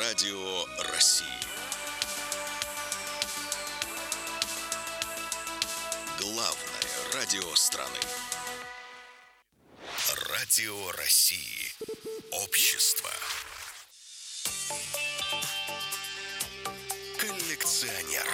Радио России. Главное радио страны. Радио России. Общество. Коллекционер.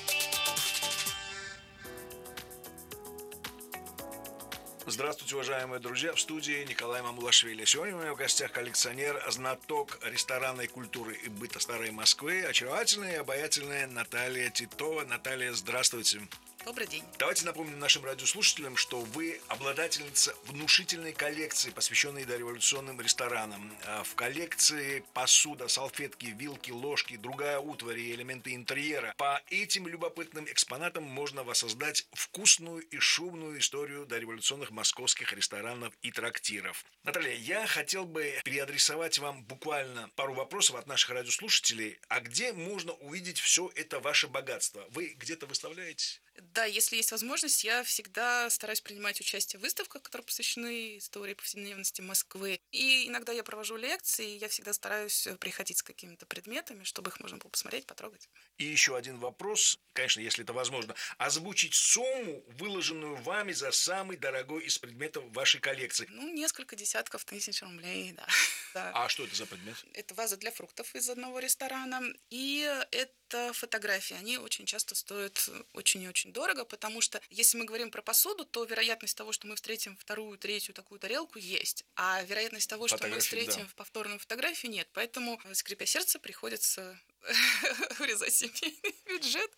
Здравствуйте, уважаемые друзья, в студии Николай Мамулашвили. Сегодня у меня в гостях коллекционер, знаток ресторанной культуры и быта Старой Москвы, очаровательная и обаятельная Наталья Титова. Наталья, здравствуйте. Добрый день. Давайте напомним нашим радиослушателям, что вы обладательница внушительной коллекции, посвященной дореволюционным ресторанам. В коллекции посуда, салфетки, вилки, ложки, другая утварь и элементы интерьера. По этим любопытным экспонатам можно воссоздать вкусную и шумную историю дореволюционных московских ресторанов и трактиров. Наталья, я хотел бы переадресовать вам буквально пару вопросов от наших радиослушателей. А где можно увидеть все это ваше богатство? Вы где-то выставляете? Да, если есть возможность, я всегда стараюсь принимать участие в выставках, которые посвящены истории повседневности Москвы. И иногда я провожу лекции, и я всегда стараюсь приходить с какими-то предметами, чтобы их можно было посмотреть, потрогать. И еще один вопрос, конечно, если это возможно. Озвучить сумму, выложенную вами за самый дорогой из предметов вашей коллекции. Несколько десятков тысяч рублей, да. А что это за предмет? Это ваза для фруктов из одного ресторана, и это фотографии. Они очень часто стоят очень и очень дорого, потому что если мы говорим про посуду, то вероятность того, что мы встретим вторую, третью такую тарелку, есть. А вероятность того, что мы встретим в повторную фотографию, нет. Поэтому, скрипя сердце, приходится вырезать семейный бюджет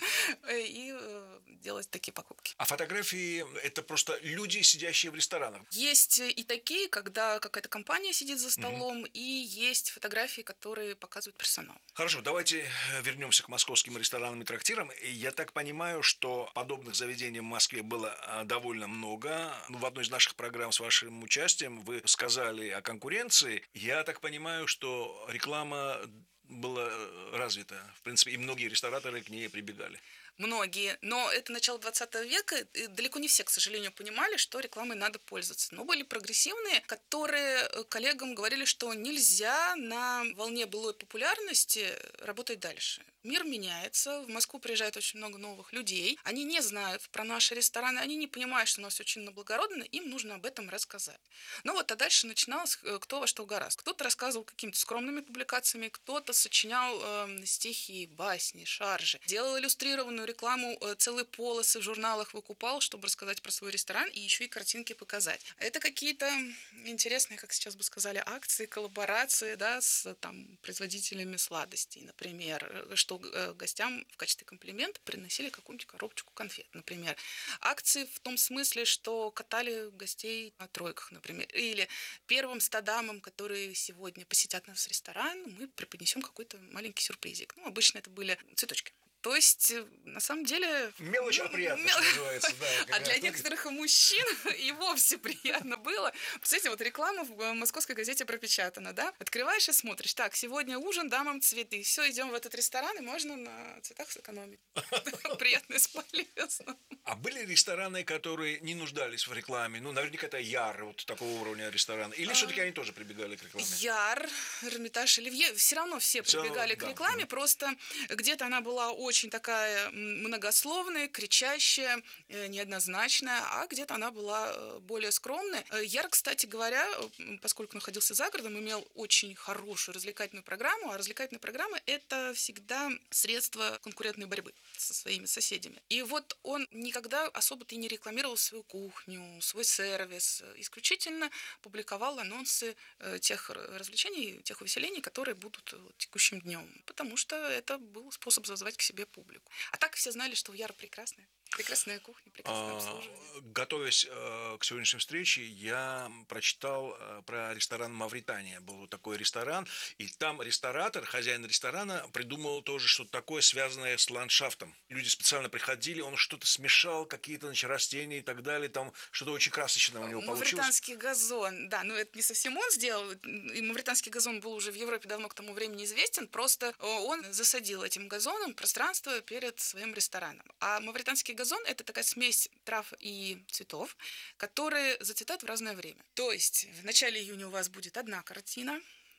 и делать такие покупки. А фотографии – это просто люди, сидящие в ресторанах? Есть и такие, когда какая-то компания сидит за столом, и есть фотографии, которые показывают персонал. Хорошо, давайте вернемся к московским ресторанам и трактирам. Я так понимаю, что подобных заведений в Москве было довольно много. В одной из наших программ с вашим участием вы сказали о конкуренции. Я так понимаю, что реклама была развита, в принципе, и многие рестораторы к ней прибегали. Многие, но это начало 20 века, и далеко не все, к сожалению, понимали, что рекламой надо пользоваться. Но были прогрессивные, которые коллегам говорили, что нельзя на волне былой популярности работать дальше. Мир меняется, в Москву приезжает очень много новых людей, они не знают про наши рестораны, они не понимают, что у нас все чинно благородно, им нужно об этом рассказать. А дальше начиналось кто во что гораздо. Кто-то рассказывал какими-то скромными публикациями, кто-то сочинял стихи, басни, шаржи, делал иллюстрированную рекламу, целые полосы в журналах выкупал, чтобы рассказать про свой ресторан и еще и картинки показать. Это какие-то интересные, как сейчас бы сказали, акции, коллаборации, да, с производителями сладостей, например, что гостям в качестве комплимента приносили какую-нибудь коробочку конфет, например. Акции в том смысле, что катали гостей на тройках, например, или первым 100 дамам, которые сегодня посетят наш ресторан, мы преподнесем какой-то маленький сюрпризик. Обычно это были цветочки. То есть, на самом деле... Мелочь, а приятно, что называется. Да, а для некоторых мужчин и вовсе приятно было. Представляете, реклама в московской газете пропечатана, да? Открываешь и смотришь. Так, сегодня ужин, дамам цветы. Все, идем в этот ресторан, и можно на цветах сэкономить. Приятно и полезно. А были рестораны, которые не нуждались в рекламе? Наверняка это Яр, такого уровня ресторана. Или все-таки они тоже прибегали к рекламе? Яр, Эрмитаж, Оливье. Все равно все прибегали к рекламе, просто где-то она была очень такая многословная, кричащая, неоднозначная, а где-то она была более скромная. Яр, кстати говоря, поскольку находился за городом, имел очень хорошую развлекательную программу, а развлекательная программа – это всегда средство конкурентной борьбы со своими соседями. И он никогда особо-то и не рекламировал свою кухню, свой сервис, исключительно публиковал анонсы тех развлечений, тех увеселений, которые будут текущим днем, потому что это был способ зазвать к себе публику. А так все знали, что у Яра прекрасная кухня, прекрасное обслуживание. Готовясь к сегодняшней встрече, я прочитал про ресторан «Мавритания». Был такой ресторан, и там ресторатор, хозяин ресторана, придумал тоже что-то такое, связанное с ландшафтом. Люди специально приходили, он что-то смешал, какие-то растения и так далее, там что-то очень красочное у него получилось. Мавританский газон, да, это не совсем он сделал, и мавританский газон был уже в Европе давно к тому времени известен, просто он засадил этим газоном пространство перед своим рестораном. А мавританский газон – это такая смесь трав и цветов, которые зацветают в разное время. То есть в начале июня у вас будет одна картина,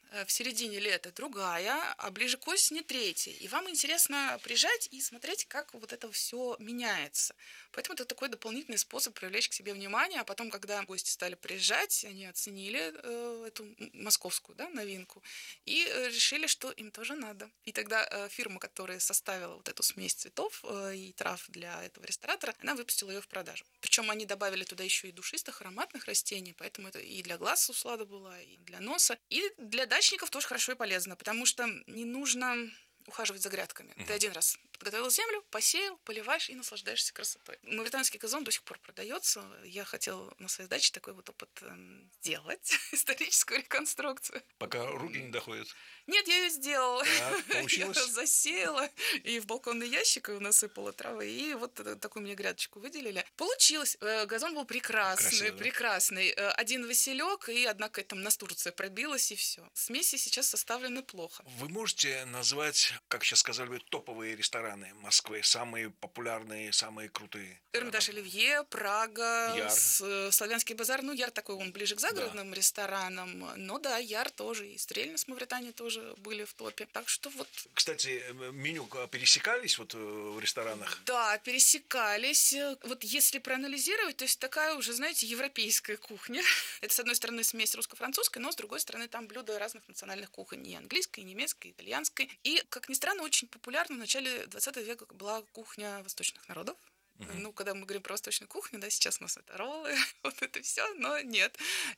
в середине лета другая, а ближе к осени третья. И вам интересно приезжать и смотреть, как вот это все меняется. Поэтому это такой дополнительный способ привлечь к себе внимание. А потом, когда гости стали приезжать, они оценили эту московскую, да, новинку и решили, что им тоже надо. И тогда фирма, которая составила вот эту смесь цветов и трав для этого ресторатора, она выпустила ее в продажу. Причем они добавили туда еще и душистых, ароматных растений, поэтому это и для глаз услада была, и для носа. И для дачников тоже хорошо и полезно, потому что не нужно ухаживать за грядками. Ты один раз подготовил землю, посеял, поливаешь и наслаждаешься красотой. Мавританский газон до сих пор продается. Я хотела на своей даче такой вот опыт сделать, историческую реконструкцию. Пока руки не доходят. Нет, я ее сделала. Так, получилось? Я засеяла и в балконный ящик насыпала травы, и вот такую мне грядочку выделили. Получилось. Газон был прекрасный, прекрасный. Один василек и одна какая-то там настурция пробилась, и все. Смеси сейчас составлены плохо. Вы можете назвать, как сейчас сказали бы, топовые рестораны Москвы, самые популярные, самые крутые? Эрмитаж Оливье, Прага, Яр. Славянский базар. Ну, Яр такой, он ближе к загородным ресторанам. Но да, Яр тоже. И Стрельна с Мавритании тоже были в топе. Так что вот... Кстати, меню пересекались вот в ресторанах? Да, пересекались. Вот если проанализировать, то есть такая уже, знаете, европейская кухня. Это, с одной стороны, смесь русско-французской, но с другой стороны, там блюда разных национальных кухонь. И английской, и немецкой, и итальянской. И, как ни странно, очень популярна в начале 20 века была кухня восточных народов. Ну, когда мы говорим про восточную кухню, да, сейчас у нас это роллы, вот это все, но нет.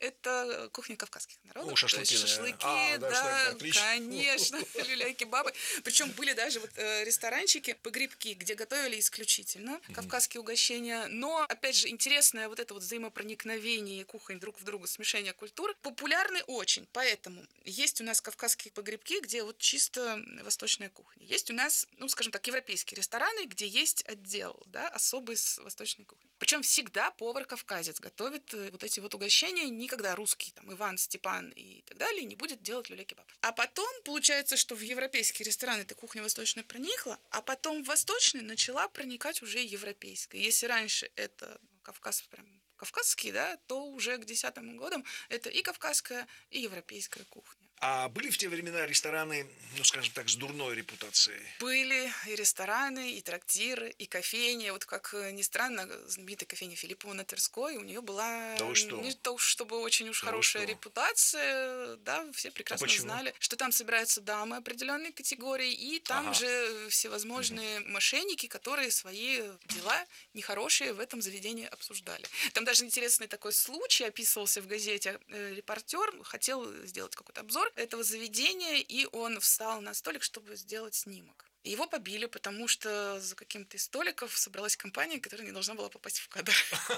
Это кухня кавказских народов. Ну, шашлыки. Шашлыки, да, конечно, люля-кебабы. Причем были даже вот ресторанчики, погребки, где готовили исключительно кавказские угощения. Но, опять же, интересное вот это вот взаимопроникновение кухонь друг в друга, смешение культур, популярны очень. Поэтому есть у нас кавказские погребки, где вот чисто восточная кухня. Есть у нас, ну, скажем так, европейские рестораны, где есть отдел, да, особый с восточной кухни. Причем всегда повар-кавказец готовит вот эти вот угощения, никогда русский, там, Иван, Степан и так далее, не будет делать люля-кебаб. А потом получается, что в европейские рестораны эта кухня восточная проникла, а потом в восточный начала проникать уже европейская. Если раньше это Кавказ прям кавказский, да, то уже к 10-м годам это и кавказская, и европейская кухня. А были в те времена рестораны, ну, скажем так, с дурной репутацией? Были и рестораны, и трактиры, и кофейни. Вот как ни странно, знаменитая кофейня Филиппова на Тверской, у нее была не то чтобы очень уж хорошая репутация, да, все прекрасно знали, что там собираются дамы определенной категории, и там же всевозможные мошенники, которые свои дела нехорошие в этом заведении обсуждали. Там даже интересный такой случай описывался в газете. Репортер хотел сделать какой-то обзор этого заведения, и он встал на столик, чтобы сделать снимок. Его побили, потому что за каким-то из столиков собралась компания, которая не должна была попасть в кадр.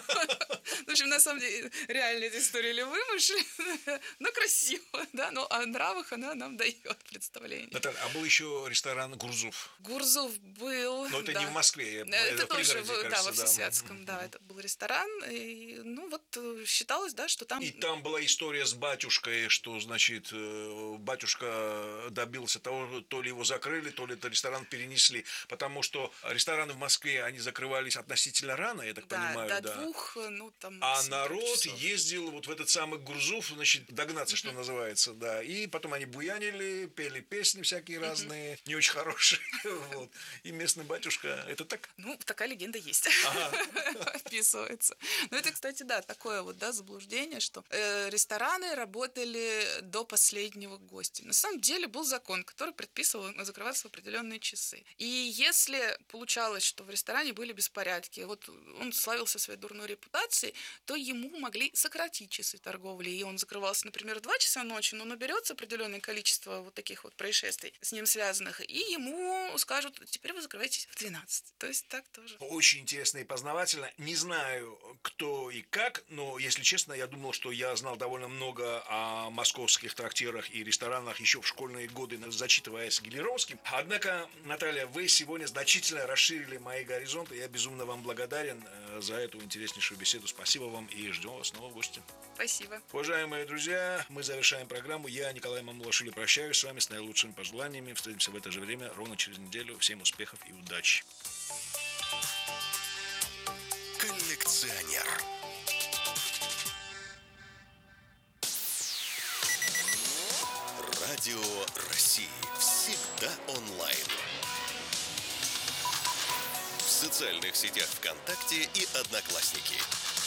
В общем, на самом деле, реально эта история или вымышленная, но красиво, да, но о нравах она нам дает представление. Наталья, а был еще ресторан Гурзуф? Гурзуф был, но это не в Москве. Это тоже, да, во Всесвятском, да, это был ресторан, и, ну, вот считалось, да, что там... И там была история с батюшкой, что, значит, батюшка добился того, то ли его закрыли, то ли это ресторан перенесли, потому что рестораны в Москве, они закрывались относительно рано, я так понимаю. До 2, ну, там... А народ ездил вот в этот самый Гурзуф, значит, догнаться, что называется, да, и потом они буянили, пели песни всякие разные, не очень хорошие, вот, и местный батюшка, это так? Ну, такая легенда есть, описывается. Ну, это, кстати, да, такое вот, да, заблуждение, что рестораны работали до последнего гостя. На самом деле был закон, который предписывал закрываться в определенные часы. И если получалось, что в ресторане были беспорядки, вот он славился своей дурной репутацией, то ему могли сократить часы торговли, и он закрывался, например, в 2 часа ночи, но наберется определенное количество вот таких вот происшествий с ним связанных, и ему скажут, теперь вы закрываетесь в 12. То есть так тоже. Очень интересно и познавательно. Не знаю, кто и как, но, если честно, я думал, что я знал довольно много о московских трактирах и ресторанах еще в школьные годы, зачитываясь Гелеровским. Однако, Наталья, вы сегодня значительно расширили мои горизонты. Я безумно вам благодарен за эту интереснейшую беседу. Спасибо вам и ждем вас снова в гости. Спасибо. Уважаемые друзья, мы завершаем программу. Я, Николай Мамулашвили, прощаюсь с вами с наилучшими пожеланиями. Встретимся в это же время ровно через неделю. Всем успехов и удачи. Коллекционер. Радио России. Всегда онлайн. В социальных сетях ВКонтакте и Одноклассники.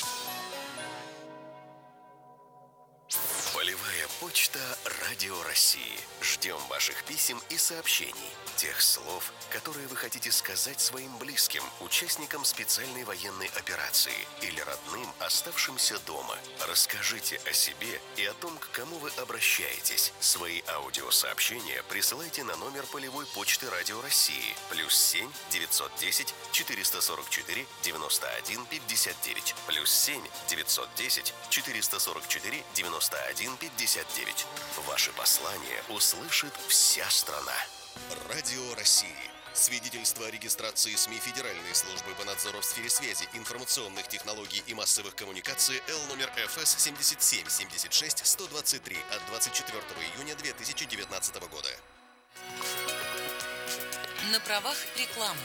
Полевая почта Радио России. Ждем ваших писем и сообщений. Тех слов, которые вы хотите сказать своим близким, участникам специальной военной операции или родным, оставшимся дома. Расскажите о себе и о том, к кому вы обращаетесь. Свои аудиосообщения присылайте на номер полевой почты Радио России +7 910 444 91 59 +7 910 444 91 59. Ваши послания услышит вся страна. Радио России. Свидетельство о регистрации СМИ Федеральной службы по надзору в сфере связи, информационных технологий и массовых коммуникаций Л номер ФС 7776-123 от 24 июня 2019 года. На правах рекламы.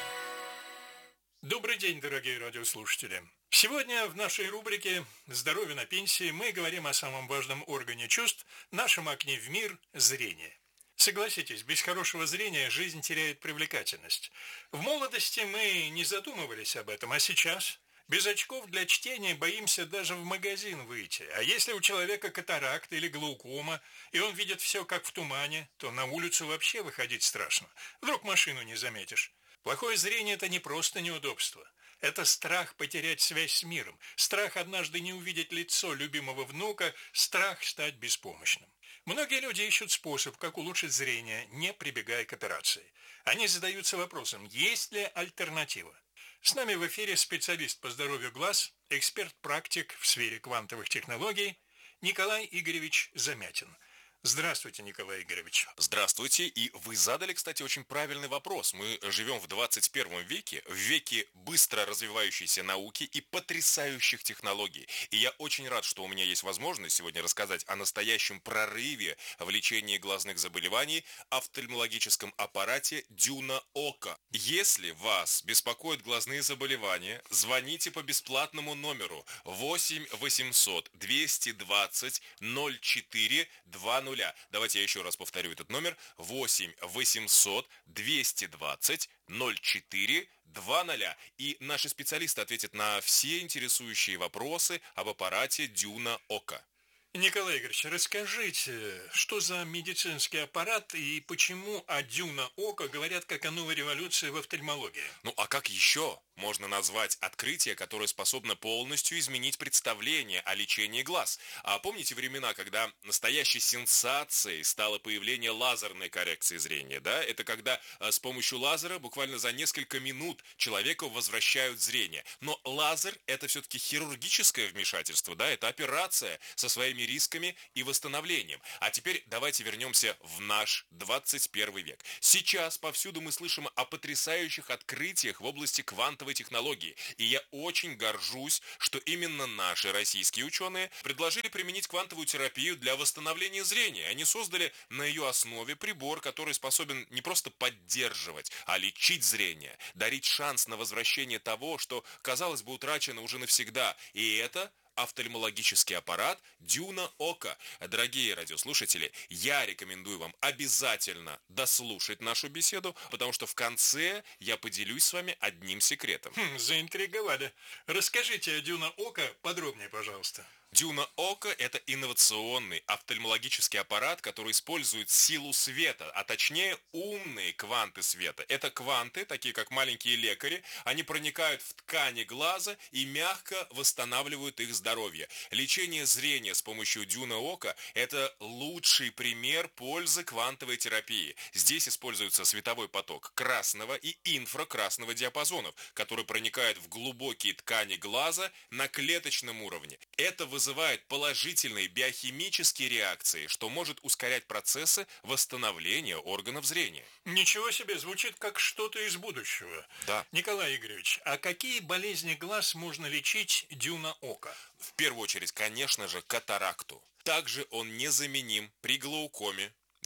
Добрый день, дорогие радиослушатели. Сегодня в нашей рубрике «Здоровье на пенсии» мы говорим о самом важном органе чувств, нашем окне в мир – зрение. Согласитесь, без хорошего зрения жизнь теряет привлекательность. В молодости мы не задумывались об этом, а сейчас без очков для чтения боимся даже в магазин выйти. А если у человека катаракт или глаукома, и он видит все как в тумане, то на улицу вообще выходить страшно. Вдруг машину не заметишь. Плохое зрение – это не просто неудобство. Это страх потерять связь с миром, страх однажды не увидеть лицо любимого внука, страх стать беспомощным. Многие люди ищут способ, как улучшить зрение, не прибегая к операции. Они задаются вопросом, есть ли альтернатива. С нами в эфире специалист по здоровью глаз, эксперт-практик в сфере квантовых технологий Николай Игоревич Замятин. Здравствуйте, Николай Игоревич. Здравствуйте. И вы задали, кстати, очень правильный вопрос. Мы живем в 21 веке, в веке быстро развивающейся науки и потрясающих технологий. И я очень рад, что у меня есть возможность сегодня рассказать о настоящем прорыве в лечении глазных заболеваний, офтальмологическом аппарате Дюна Ока. Если вас беспокоят глазные заболевания, звоните по бесплатному номеру 8 800 220 04 20. Давайте я еще раз повторю этот номер. 8 800 220 04 20. И наши специалисты ответят на все интересующие вопросы об аппарате Дюна Ока. Николай Игоревич, расскажите, что за медицинский аппарат и почему о Дюна Ока говорят как о новой революции в офтальмологии? Ну а как еще можно назвать открытие, которое способно полностью изменить представление о лечении глаз? А помните времена, когда настоящей сенсацией стало появление лазерной коррекции зрения, да? Это когда с помощью лазера буквально за несколько минут человеку возвращают зрение. Но лазер – это все-таки хирургическое вмешательство, да? Это операция со своими рисками и восстановлением. А теперь давайте вернемся в наш 21 век. Сейчас повсюду мы слышим о потрясающих открытиях в области квантовой технологии. И я очень горжусь, что именно наши российские ученые предложили применить квантовую терапию для восстановления зрения. Они создали на ее основе прибор, который способен не просто поддерживать, а лечить зрение, дарить шанс на возвращение того, что, казалось бы, утрачено уже навсегда. И это офтальмологический аппарат Дюна Ока. Дорогие радиослушатели, я рекомендую вам обязательно дослушать нашу беседу, потому что в конце я поделюсь с вами одним секретом. Заинтриговали. Расскажите о Дюна Ока подробнее, пожалуйста. Дюна Ока – это инновационный офтальмологический аппарат, который использует силу света, а точнее умные кванты света. Это кванты, такие как маленькие лекари, они проникают в ткани глаза и мягко восстанавливают их здоровье. Лечение зрения с помощью Дюна Ока – это лучший пример пользы квантовой терапии. Здесь используется световой поток красного и инфракрасного диапазонов, который проникает в глубокие ткани глаза на клеточном уровне. Это вызывает положительные биохимические реакции, что может ускорять процессы восстановления органов зрения. Ничего себе, звучит как что-то из будущего. Да. Николай Игоревич, а какие болезни глаз можно лечить Дюна Ока? В первую очередь, конечно же, катаракту. Также он незаменим при глаукоме,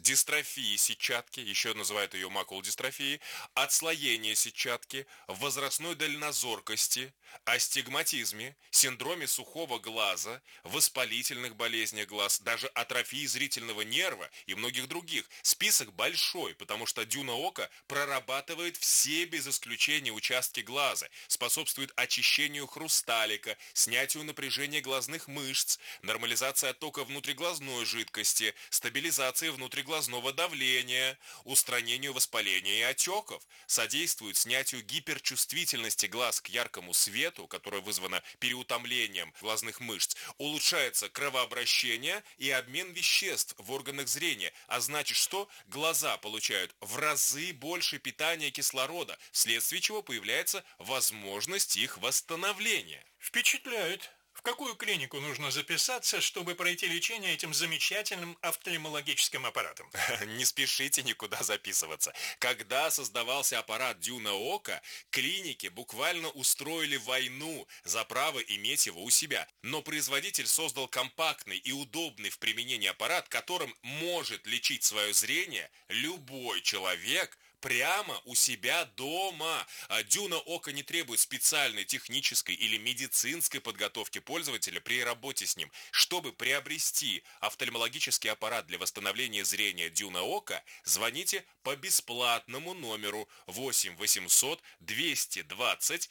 дистрофии сетчатки, еще называют ее макулодистрофией, отслоение сетчатки, возрастной дальнозоркости, астигматизме, синдроме сухого глаза, воспалительных болезнях глаз, даже атрофии зрительного нерва и многих других. Список большой, потому что дюна ока прорабатывает все без исключения участки глаза, способствует очищению хрусталика, снятию напряжения глазных мышц, нормализации оттока внутриглазной жидкости, стабилизации внутриглазного давления, устранению воспаления и отеков, содействует снятию гиперчувствительности глаз к яркому свету, которое вызвано переутомлением глазных мышц, улучшается кровообращение и обмен веществ в органах зрения, а значит, что глаза получают в разы больше питания кислорода, вследствие чего появляется возможность их восстановления. Впечатляет. В какую клинику нужно записаться, чтобы пройти лечение этим замечательным офтальмологическим аппаратом? Не спешите никуда записываться. Когда создавался аппарат дюна ока, клиники буквально устроили войну за право иметь его у себя. Но производитель создал компактный и удобный в применении аппарат, которым может лечить свое зрение любой человек, прямо у себя дома. Дюна ока не требует специальной технической или медицинской подготовки пользователя при работе с ним. Чтобы приобрести офтальмологический аппарат для восстановления зрения дюна ока, звоните по бесплатному номеру 8 800 220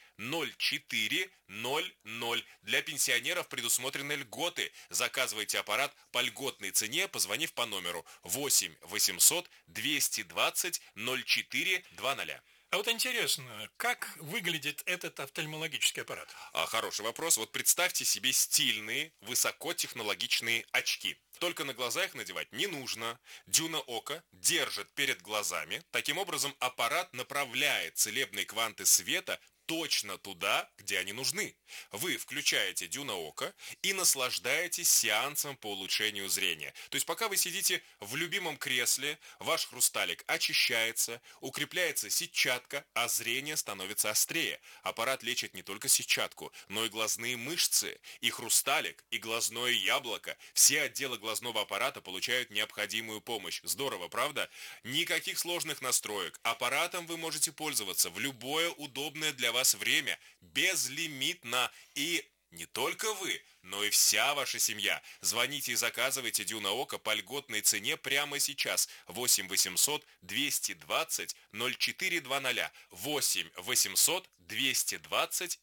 0400. Для пенсионеров предусмотрены льготы. Заказывайте аппарат по льготной цене, позвонив по номеру 8 800 220 0400. А вот интересно, как выглядит этот офтальмологический аппарат? Хороший вопрос. Вот представьте себе стильные, высокотехнологичные очки. Только на глаза их надевать не нужно. Дюна ока держит перед глазами. Таким образом, аппарат направляет целебные кванты света точно туда, где они нужны. Вы включаете дюна ока и наслаждаетесь сеансом по улучшению зрения. То есть пока вы сидите в любимом кресле, ваш хрусталик очищается, укрепляется сетчатка, а зрение становится острее. Аппарат лечит не только сетчатку, но и глазные мышцы, и хрусталик, и глазное яблоко. Все отделы глазного аппарата получают необходимую помощь. Здорово, правда? Никаких сложных настроек. Аппаратом вы можете пользоваться в любое удобное для вас время, безлимитно, и не только вы, но и вся ваша семья. Звоните и заказывайте дюна ока по льготной цене прямо сейчас. 8 800 220 0400. 8 800 220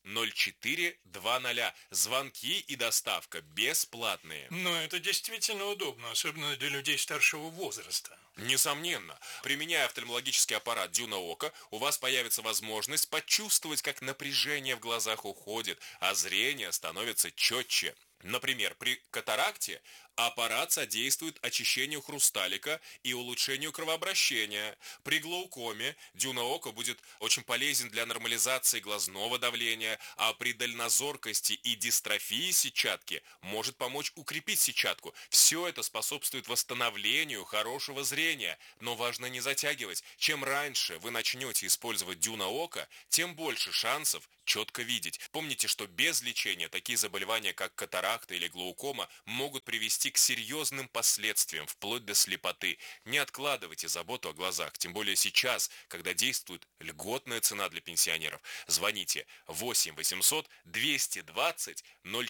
0400. Звонки и доставка бесплатные. Но это действительно удобно, особенно для людей старшего возраста. Несомненно. Применяя офтальмологический аппарат дюна ока, у вас появится возможность почувствовать, как напряжение в глазах уходит, а зрение становится четче. Например, при катаракте аппарат содействует очищению хрусталика и улучшению кровообращения. При глаукоме дюна ока будет очень полезен для нормализации глазного давления, а при дальнозоркости и дистрофии сетчатки может помочь укрепить сетчатку. Все это способствует восстановлению хорошего зрения. Но важно не затягивать. Чем раньше вы начнете использовать дюна ока, тем больше шансов четко видеть. Помните, что без лечения такие заболевания, как катаракта или глаукома, могут привести к серьезным последствиям, вплоть до слепоты. Не откладывайте заботу о глазах, тем более сейчас, когда действует льготная цена для пенсионеров. Звоните 8 800 220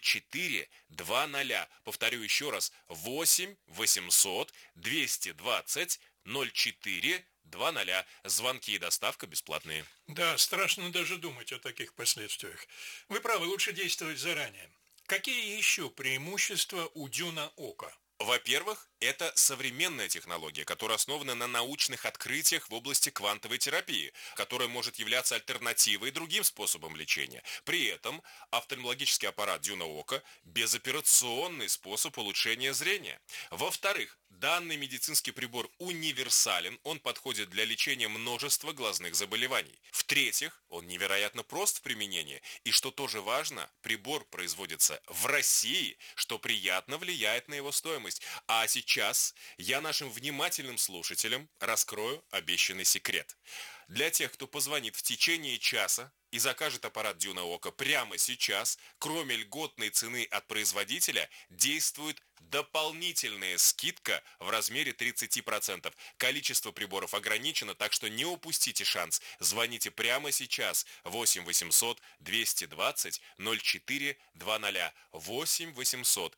0400. Повторю еще раз, 8 800 220 0400. Звонки и доставка бесплатные. Да, страшно даже думать о таких последствиях. Вы правы, лучше действовать заранее. Какие еще преимущества у дюна ока? Во-первых, это современная технология, которая основана на научных открытиях в области квантовой терапии, которая может являться альтернативой другим способам лечения. При этом офтальмологический аппарат дюна ока – безоперационный способ улучшения зрения. Во-вторых, данный медицинский прибор универсален, он подходит для лечения множества глазных заболеваний. В-третьих, он невероятно прост в применении. И что тоже важно, прибор производится в России, что приятно влияет на его стоимость. А сейчас я нашим внимательным слушателям раскрою обещанный секрет. Для тех, кто позвонит в течение часа и закажет аппарат Дюна Ока прямо сейчас, кроме льготной цены от производителя, действует дополнительная скидка в размере 30%. Количество приборов ограничено, так что не упустите шанс. Звоните прямо сейчас. 8 800 220 04 20. 8 800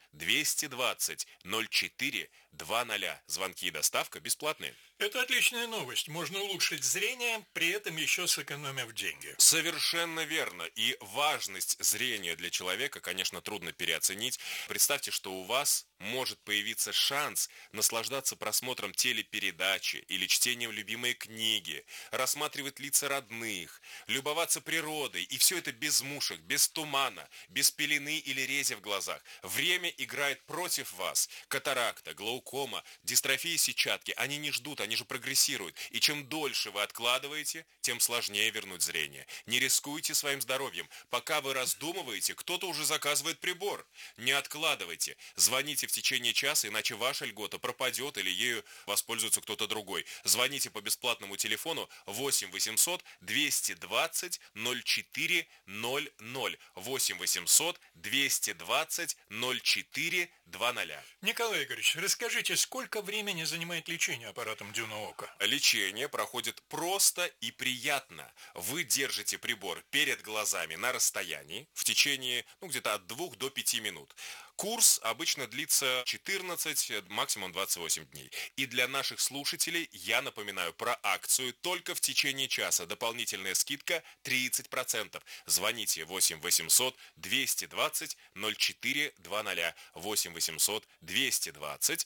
220 04 20. Звонки и доставка бесплатные. Это отличная новость. Можно улучшить зрение, при этом еще сэкономив деньги. Совершенно верно. И важность зрения для человека, конечно, трудно переоценить. Представьте, что у вас может появиться шанс наслаждаться просмотром телепередачи или чтением любимой книги, рассматривать лица родных, любоваться природой. И все это без мушек, без тумана, без пелены или рези в глазах. Время играет против вас. Катаракта, глаукома, дистрофия сетчатки, они не ждут, они же прогрессируют. И чем дольше вы откладываете, тем сложнее вернуть зрение. Не рискуйте своим здоровьем. Пока вы раздумываете, кто-то уже заказывает прибор. Не откладывайте. Звоните в течение часа, иначе ваша льгота пропадет или ею воспользуется кто-то другой. Звоните по бесплатному телефону 8 800 220 04 00. 8 800 220 04 20. Николай Игоревич, расскажите, сколько времени занимает лечение аппаратом Дюна Ока? Лечение проходит просто и приятно. Вы держите прибор перед глазами на расстоянии в течение где-то от 2 до 5 минут. Курс обычно длится 14, максимум 28 дней. И для наших слушателей я напоминаю про акцию только в течение часа. Дополнительная скидка 30%. Звоните 8 800 220 04 20. 8 800 220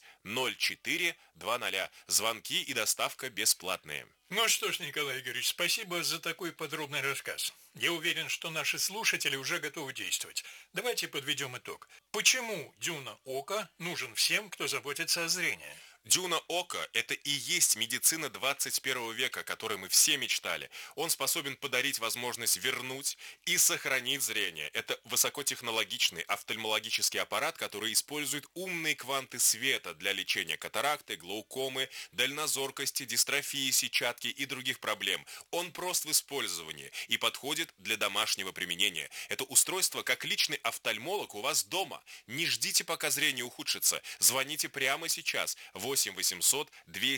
04 20. Звонки и доставка бесплатные. Ну что ж, Николай Игоревич, спасибо за такой подробный рассказ. Я уверен, что наши слушатели уже готовы действовать. Давайте подведем итог. Почему Дюна Ока нужен всем, кто заботится о зрении? Дюна Ока – это и есть медицина 21 века, о которой мы все мечтали. Он способен подарить возможность вернуть и сохранить зрение. Это высокотехнологичный офтальмологический аппарат, который использует умные кванты света для лечения катаракты, глаукомы, дальнозоркости, дистрофии сетчатки и других проблем. Он прост в использовании и подходит для домашнего применения. Это устройство как личный офтальмолог у вас дома. Не ждите, пока зрение ухудшится. Звоните прямо сейчас. 8 800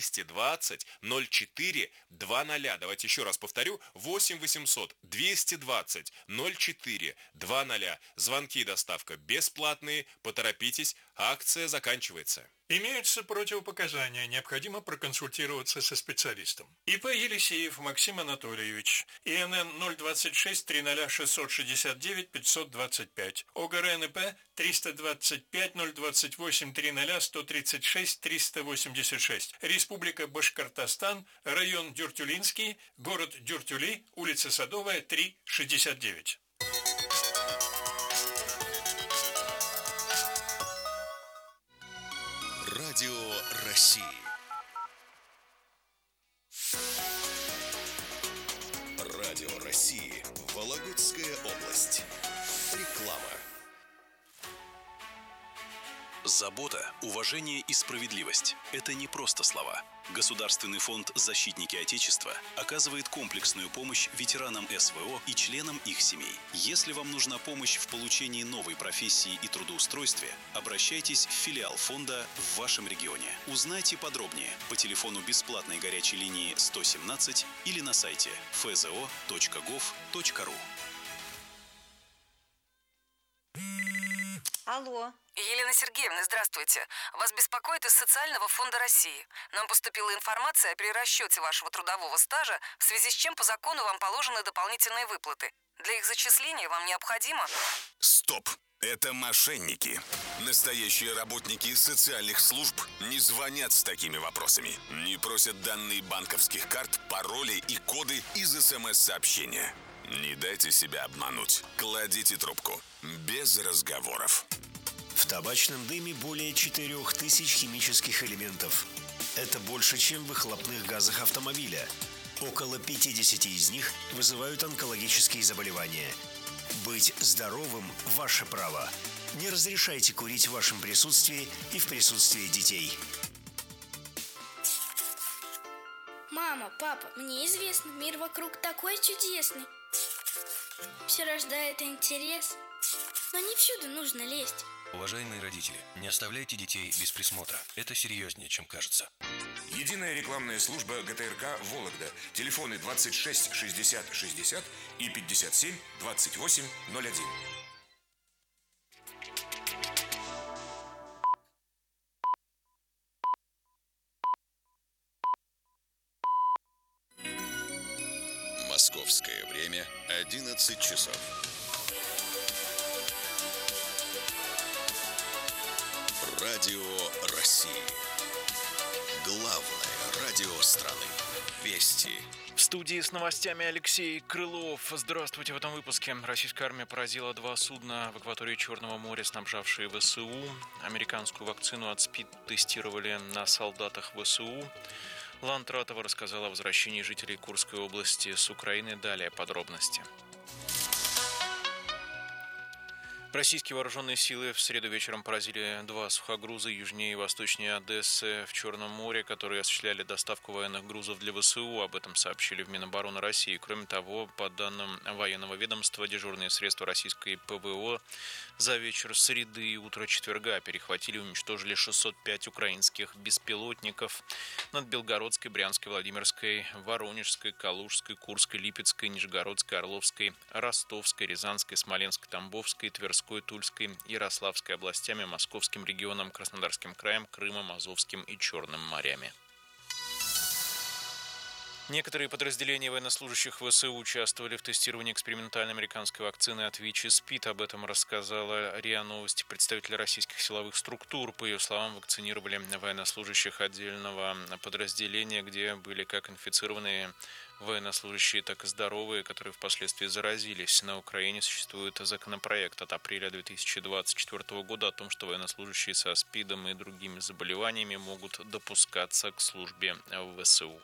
220 04 20. Давайте еще раз повторю. 8 800 220 04 20. Звонки и доставка бесплатные. Поторопитесь, акция заканчивается. Имеются противопоказания, необходимо проконсультироваться со специалистом. ИП Елисеев Максим Анатольевич, ИНН 026 30 669 525, ОГРНП 325 028 30 136 386, Республика Башкортостан, район Дюртюлинский, город Дюртюли, улица Садовая, 3, 69. Радио России. Радио России. Вологодская область. Реклама. Забота, уважение и справедливость – это не просто слова. Государственный фонд «Защитники Отечества» оказывает комплексную помощь ветеранам СВО и членам их семей. Если вам нужна помощь в получении новой профессии и трудоустройстве, обращайтесь в филиал фонда в вашем регионе. Узнайте подробнее по телефону бесплатной горячей линии 117 или на сайте fzo.gov.ru. Алло. Елена Сергеевна, здравствуйте. Вас беспокоит из Социального фонда России. Нам поступила информация о перерасчете вашего трудового стажа, в связи с чем по закону вам положены дополнительные выплаты. Для их зачисления вам необходимо... Стоп! Это мошенники. Настоящие работники социальных служб не звонят с такими вопросами. Не просят данные банковских карт, пароли и коды из СМС-сообщения. Не дайте себя обмануть. Кладите трубку. Без разговоров. В табачном дыме более 4000 химических элементов. Это больше, чем в выхлопных газах автомобиля. Около 50 из них вызывают онкологические заболевания. Быть здоровым – ваше право. Не разрешайте курить в вашем присутствии и в присутствии детей. Мам, Мама, папа, мне известно, мир вокруг такой чудесный. Все рождает интерес, но не всюду нужно лезть. Уважаемые родители, не оставляйте детей без присмотра. Это серьезнее, чем кажется. Единая рекламная служба ГТРК «Вологда». Телефоны 26 60 60 и 57 28 01. Московское время 11 часов. Радио России. Главное радио страны. Вести. В студии с новостями Алексей Крылов. Здравствуйте. В этом выпуске. Российская армия поразила 2 судна в акватории Черного моря, снабжавшие ВСУ. Американскую вакцину от СПИД тестировали на солдатах ВСУ. Лантратова рассказала о возвращении жителей Курской области с Украины. Далее подробности. Российские вооруженные силы в среду вечером поразили 2 сухогруза южнее и восточнее Одессы в Черном море, которые осуществляли доставку военных грузов для ВСУ. Об этом сообщили в Минобороны России. Кроме того, по данным военного ведомства, дежурные средства российской ПВО за вечер среды и утро четверга перехватили и уничтожили 605 украинских беспилотников над Белгородской, Брянской, Владимирской, Воронежской, Калужской, Курской, Липецкой, Нижегородской, Орловской, Ростовской, Рязанской, Смоленской, Тамбовской, Тверской, Тульской, Ярославской областями, Московским регионом, Краснодарским краем, Крымом, Азовским и Черным морями. Некоторые подразделения военнослужащих ВСУ участвовали в тестировании экспериментальной американской вакцины от ВИЧ и СПИД. Об этом рассказала РИА Новости. Представители российских силовых структур, по ее словам, вакцинировали военнослужащих отдельного подразделения, где были как инфицированные военнослужащие, так и здоровые, которые впоследствии заразились. На Украине существует законопроект от апреля 2024 года о том, что военнослужащие со СПИДом и другими заболеваниями могут допускаться к службе в ВСУ.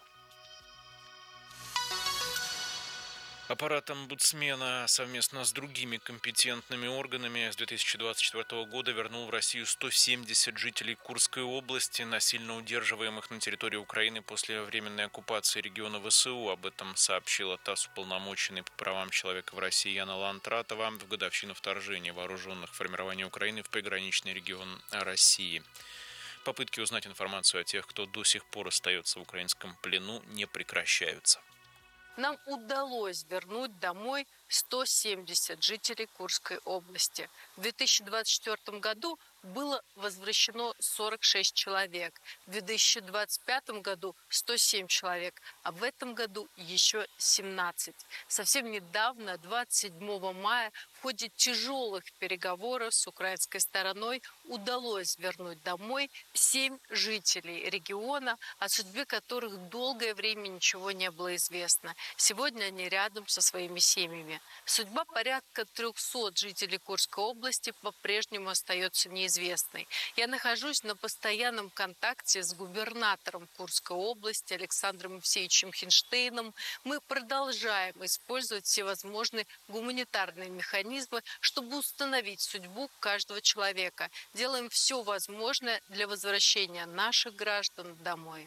Аппарат омбудсмена совместно с другими компетентными органами с 2024 года вернул в Россию 170 жителей Курской области, насильно удерживаемых на территории Украины после временной оккупации региона ВСУ. Об этом сообщила ТАСС уполномоченный по правам человека в России Яна Лантратова в годовщину вторжения вооруженных формирований Украины в приграничный регион России. Попытки узнать информацию о тех, кто до сих пор остается в украинском плену, не прекращаются. Нам удалось вернуть домой 170 жителей Курской области. В 2024 году было возвращено 46 человек, в 2025 году 107 человек, а в этом году еще 17. Совсем недавно, 27 мая, в ходе тяжелых переговоров с украинской стороной удалось вернуть домой 7 жителей региона, о судьбе которых долгое время ничего не было известно. Сегодня они рядом со своими семьями. Судьба порядка 300 жителей Курской области по-прежнему остается неизвестной. Я нахожусь на постоянном контакте с губернатором Курской области Александром Евсеевичем Хинштейном. Мы продолжаем использовать всевозможные гуманитарные механизмы, чтобы установить судьбу каждого человека. Делаем все возможное для возвращения наших граждан домой.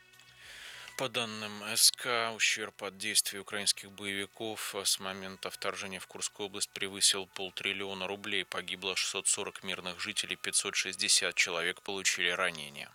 По данным СК, ущерб от действий украинских боевиков с момента вторжения в Курскую область превысил 500 миллиона рублей. Погибло 640 мирных жителей, 560 человек получили ранения.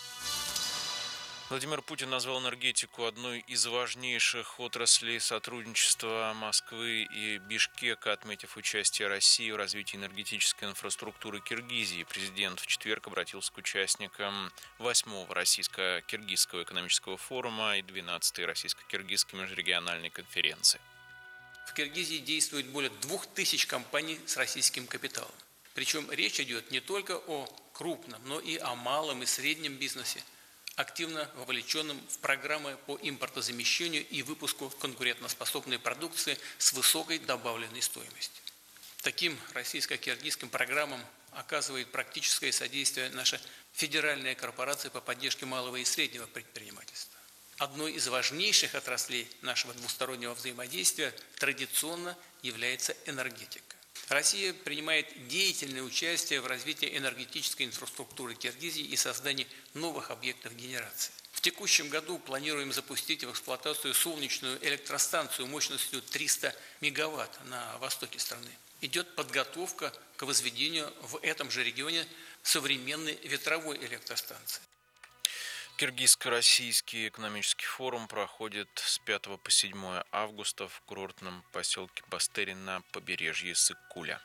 Владимир Путин назвал энергетику одной из важнейших отраслей сотрудничества Москвы и Бишкека, отметив участие России в развитии энергетической инфраструктуры Киргизии. Президент в четверг обратился к участникам 8-го Российско-Киргизского экономического форума и 12-й Российско-Киргизской межрегиональной конференции. В Киргизии действует более 2000 компаний с российским капиталом. Причем речь идет не только о крупном, но и о малом и среднем бизнесе, активно вовлеченным в программы по импортозамещению и выпуску конкурентоспособной продукции с высокой добавленной стоимостью. Таким российско-киргизским программам оказывает практическое содействие наша Федеральная корпорация по поддержке малого и среднего предпринимательства. Одной из важнейших отраслей нашего двустороннего взаимодействия традиционно является энергетика. Россия принимает деятельное участие в развитии энергетической инфраструктуры Киргизии и создании новых объектов генерации. В текущем году планируем запустить в эксплуатацию солнечную электростанцию мощностью 300 мегаватт на востоке страны. Идет подготовка к возведению в этом же регионе современной ветровой электростанции. Киргизско-российский экономический форум проходит с 5 по 7 августа в курортном поселке Бастери на побережье Сык-Куля.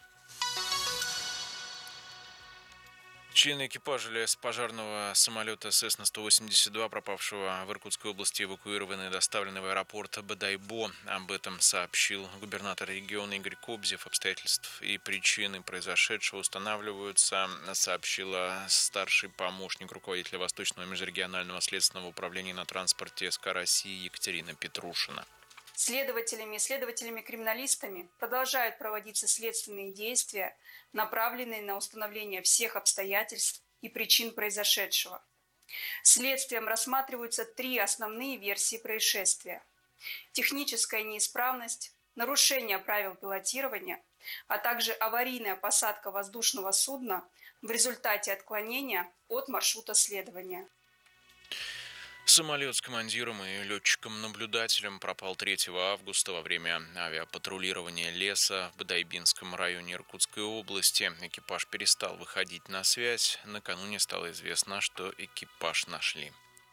Члены экипажа лесопожарного самолета Cessna-182, пропавшего в Иркутской области, эвакуированы и доставлены в аэропорт Бодайбо. Об этом сообщил губернатор региона Игорь Кобзев. Обстоятельств и причины произошедшего устанавливаются, сообщила старший помощник руководителя Восточного межрегионального следственного управления на транспорте СК России Екатерина Петрушина. Следователями и следователями-криминалистами продолжают проводиться следственные действия, направленные на установление всех обстоятельств и причин произошедшего. Следствием рассматриваются 3 основные версии происшествия: техническая неисправность, нарушение правил пилотирования, а также аварийная посадка воздушного судна в результате отклонения от маршрута следования. Самолет с командиром и летчиком-наблюдателем пропал 3 августа во время авиапатрулирования леса в Бодайбинском районе Иркутской области. Экипаж перестал выходить на связь. Накануне стало известно, что экипаж нашли.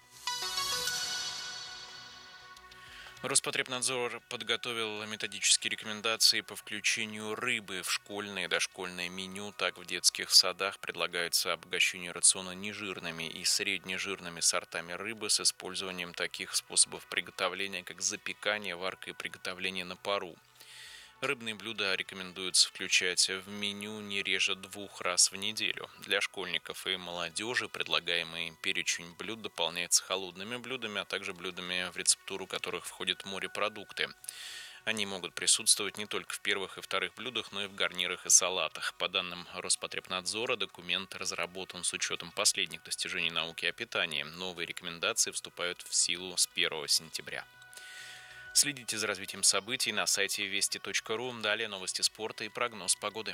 Роспотребнадзор подготовил методические рекомендации по включению рыбы в школьное и дошкольное меню. Так, в детских садах предлагается обогащение рациона нежирными и среднежирными сортами рыбы с использованием таких способов приготовления, как запекание, варка и приготовление на пару. Рыбные блюда рекомендуется включать в меню не реже 2 раз в неделю. Для школьников и молодежи предлагаемый перечень блюд дополняется холодными блюдами, а также блюдами, в рецептуру которых входят морепродукты. Они могут присутствовать не только в первых и вторых блюдах, но и в гарнирах и салатах. По данным Роспотребнадзора, документ разработан с учетом последних достижений науки о питании. Новые рекомендации вступают в силу с 1 сентября. Следите за развитием событий на сайте вести.ру. Далее новости спорта и прогноз погоды.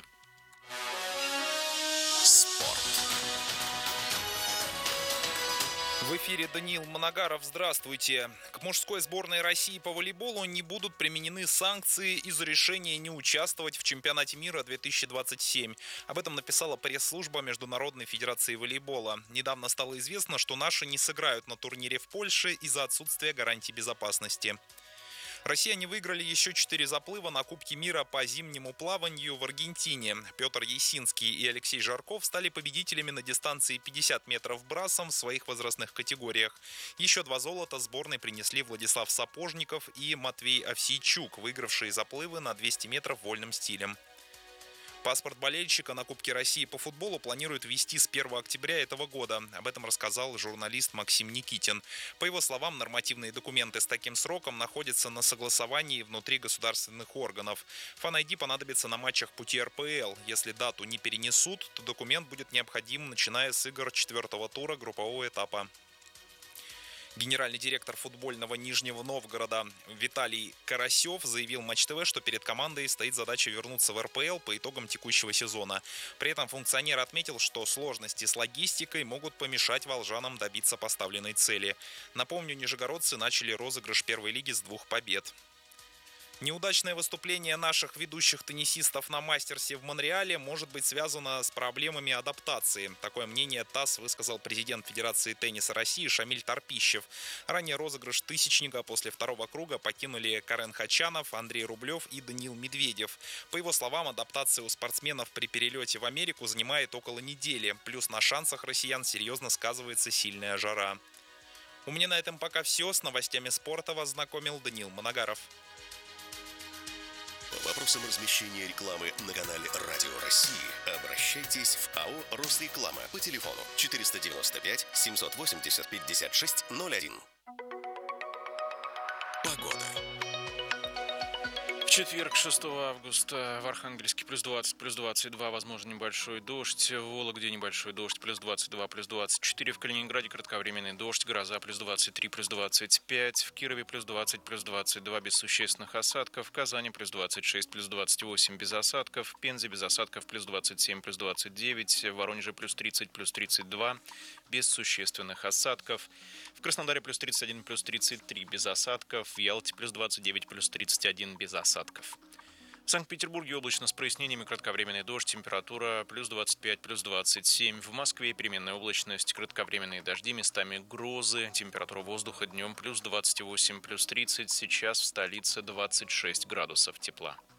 Спорт. В эфире Даниил Моногаров. Здравствуйте. К мужской сборной России по волейболу не будут применены санкции из-за решения не участвовать в чемпионате мира 2027. Об этом написала пресс-служба Международной федерации волейбола. Недавно стало известно, что наши не сыграют на турнире в Польше из-за отсутствия гарантий безопасности. Россияне выиграли еще 4 заплыва на Кубке мира по зимнему плаванию в Аргентине. Петр Есинский и Алексей Жарков стали победителями на дистанции 50 метров брасом в своих возрастных категориях. Еще 2 золота сборной принесли Владислав Сапожников и Матвей Овсейчук, выигравшие заплывы на 200 метров вольным стилем. Паспорт болельщика на Кубке России по футболу планируют ввести с 1 октября этого года. Об этом рассказал журналист Максим Никитин. По его словам, нормативные документы с таким сроком находятся на согласовании внутри государственных органов. Фан-ID понадобится на матчах пути РПЛ. Если дату не перенесут, то документ будет необходим, начиная с игр 4-го тура группового этапа. Генеральный директор футбольного Нижнего Новгорода Виталий Карасев заявил Матч ТВ, что перед командой стоит задача вернуться в РПЛ по итогам текущего сезона. При этом функционер отметил, что сложности с логистикой могут помешать волжанам добиться поставленной цели. Напомню, нижегородцы начали розыгрыш первой лиги с 2 побед. Неудачное выступление наших ведущих теннисистов на мастерсе в Монреале может быть связано с проблемами адаптации. Такое мнение ТАСС высказал президент Федерации тенниса России Шамиль Торпищев. Ранее розыгрыш тысячника после 2-го круга покинули Карен Хачанов, Андрей Рублев и Даниил Медведев. По его словам, адаптация у спортсменов при перелете в Америку занимает около недели. Плюс на шансах россиян серьезно сказывается сильная жара. У меня на этом пока все. С новостями спорта вас знакомил Даниил Моногаров. По вопросам размещения рекламы на канале Радио России обращайтесь в АО «Росреклама» по телефону 495 780 5601. Погода. В Четверг, 6 августа, в Архангельске плюс 20, плюс 22, возможно, небольшой дождь, в Вологде небольшой дождь, плюс 22, плюс 24, в Калининграде кратковременный дождь, гроза, плюс 23, плюс 25, в Кирове плюс 20, плюс 22, без существенных осадков, в Казани плюс 26, плюс 28, без осадков, в Пензе без осадков, плюс 27, плюс 29, в Воронеже плюс 30, плюс 32, без существенных осадков, в Краснодаре плюс 31, плюс 33, без осадков, в Ялте плюс 29, плюс 31, без осадков. В Санкт-Петербурге облачно с прояснениями, кратковременный дождь, температура плюс 25, плюс 27. В Москве переменная облачность, кратковременные дожди, местами грозы, температура воздуха днем плюс 28, плюс 30. Сейчас в столице 26 градусов тепла.